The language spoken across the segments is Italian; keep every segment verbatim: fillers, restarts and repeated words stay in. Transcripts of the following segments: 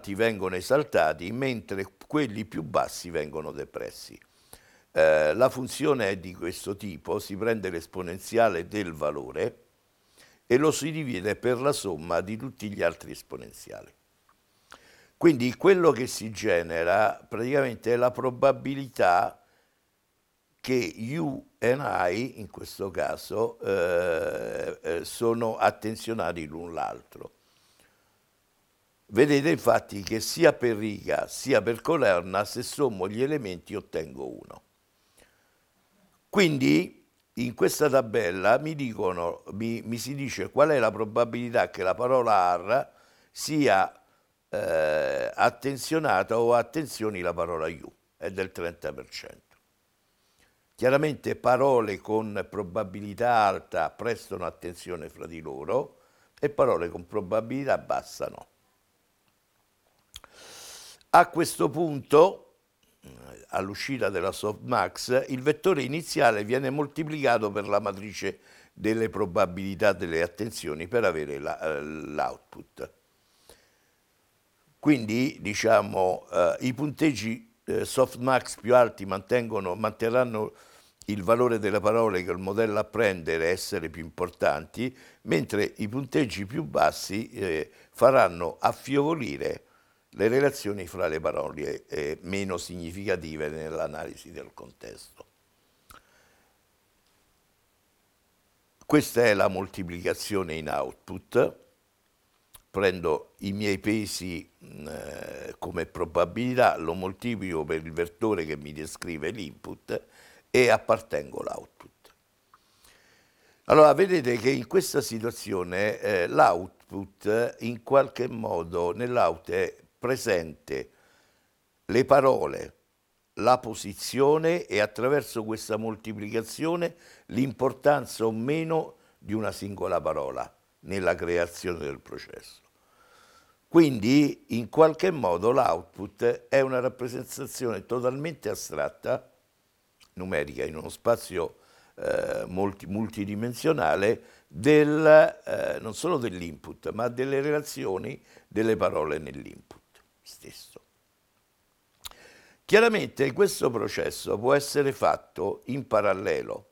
alti vengono esaltati, mentre quelli più bassi vengono depressi. Eh, la funzione è di questo tipo, si prende l'esponenziale del valore e lo si divide per la somma di tutti gli altri esponenziali. Quindi quello che si genera praticamente è la probabilità che U e I, in questo caso, eh, eh, sono attenzionati l'un l'altro. Vedete infatti che sia per riga sia per colonna, se sommo gli elementi ottengo uno. Quindi in questa tabella mi, dicono, mi, mi si dice qual è la probabilità che la parola ar sia eh, attenzionata o attenzioni la parola U, è del trenta per cento. Chiaramente parole con probabilità alta prestano attenzione fra di loro e parole con probabilità bassa no. A questo punto, all'uscita della softmax, il vettore iniziale viene moltiplicato per la matrice delle probabilità delle attenzioni per avere l'output. La, Quindi, diciamo, eh, i punteggi eh, softmax più alti mantengono, manterranno il valore delle parole che il modello apprende e essere più importanti, mentre i punteggi più bassi eh, faranno affievolire le relazioni fra le parole eh, meno significative nell'analisi del contesto. Questa è la moltiplicazione in output. Prendo i miei pesi eh, come probabilità, lo moltiplico per il vettore che mi descrive l'input e appartengo l'output. Allora, vedete che in questa situazione eh, l'output in qualche modo nell'out è presente le parole, la posizione e attraverso questa moltiplicazione l'importanza o meno di una singola parola nella creazione del processo. Quindi in qualche modo l'output è una rappresentazione totalmente astratta, numerica, in uno spazio eh, multi, multidimensionale, del, eh, non solo dell'input, ma delle relazioni delle parole nell'input stesso. Chiaramente questo processo può essere fatto in parallelo.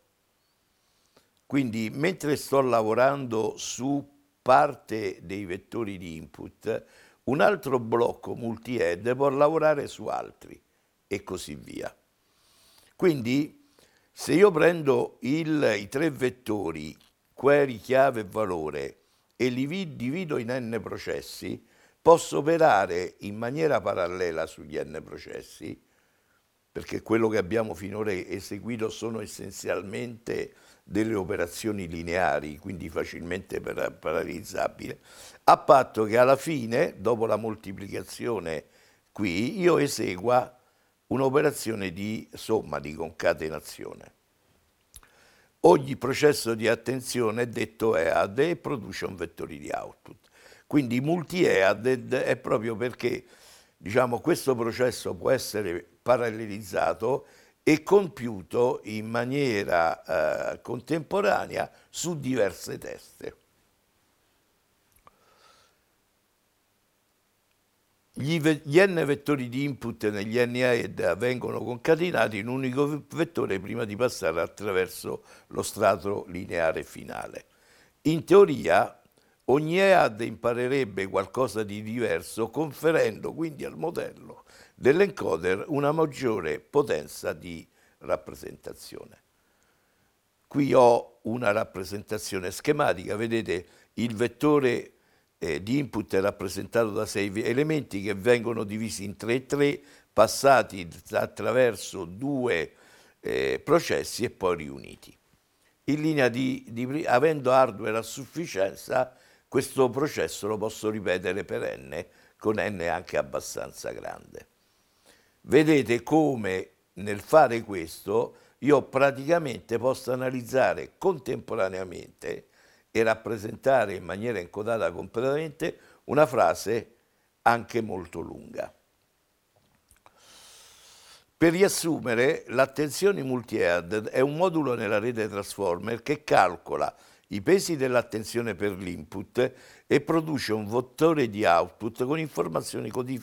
Quindi mentre sto lavorando su parte dei vettori di input, un altro blocco multi-head può lavorare su altri e così via. Quindi se io prendo il, i tre vettori, query, chiave e valore, e li divido in n processi, posso operare in maniera parallela sugli n processi, perché quello che abbiamo finora eseguito sono essenzialmente delle operazioni lineari, quindi facilmente parallelizzabili, a patto che alla fine, dopo la moltiplicazione qui, io esegua un'operazione di somma, di concatenazione. Ogni processo di attenzione è detto eadd e produce un vettore di output. Quindi multi-eadded è proprio perché, diciamo, questo processo può essere parallelizzato e compiuto in maniera eh, contemporanea su diverse teste. Gli, gli n vettori di input negli n-head vengono concatenati in un unico vettore prima di passare attraverso lo strato lineare finale. In teoria, ogni eadd imparerebbe qualcosa di diverso, conferendo quindi al modello dell'encoder una maggiore potenza di rappresentazione. Qui ho una rappresentazione schematica, vedete il vettore eh, di input è rappresentato da sei elementi che vengono divisi in tre e tre, passati attraverso due eh, processi e poi riuniti. In linea di, di avendo hardware a sufficienza, questo processo lo posso ripetere per n, con n anche abbastanza grande. Vedete come nel fare questo io praticamente posso analizzare contemporaneamente e rappresentare in maniera encodata completamente una frase anche molto lunga. Per riassumere, l'attenzione multi-head è un modulo nella rete transformer che calcola i pesi dell'attenzione per l'input e produce un vettore di output con informazioni codificate